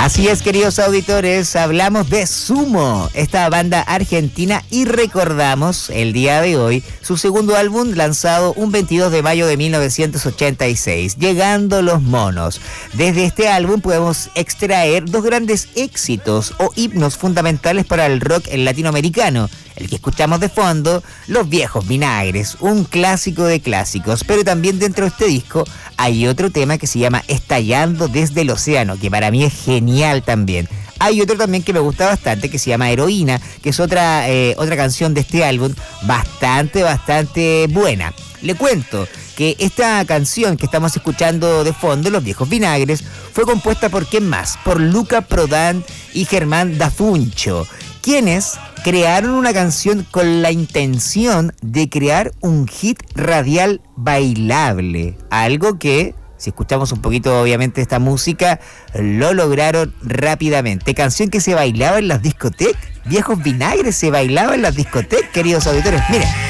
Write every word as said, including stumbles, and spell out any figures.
Así es, queridos auditores, hablamos de Sumo, esta banda argentina, y recordamos el día de hoy su segundo álbum lanzado un veintidós de mayo de mil novecientos ochenta y seis, Llegando los Monos. Desde este álbum podemos extraer dos grandes éxitos o himnos fundamentales para el rock latinoamericano. El que escuchamos de fondo, Los Viejos Vinagres, un clásico de clásicos, pero también dentro de este disco hay otro tema que se llama Estallando desde el Océano, que para mí es genial también. Hay otro también que me gusta bastante, que se llama Heroína, que es otra, eh, otra canción de este álbum bastante, bastante buena. Le cuento que esta canción que estamos escuchando de fondo, Los Viejos Vinagres, fue compuesta por ¿quién más? Por Luca Prodan y Germán Dafuncho, quienes crearon una canción con la intención de crear un hit radial bailable. Algo que, si escuchamos un poquito obviamente esta música, lo lograron rápidamente. Canción que se bailaba en las discotecas. Viejos Vinagres se bailaba en las discotecas, queridos auditores. Miren.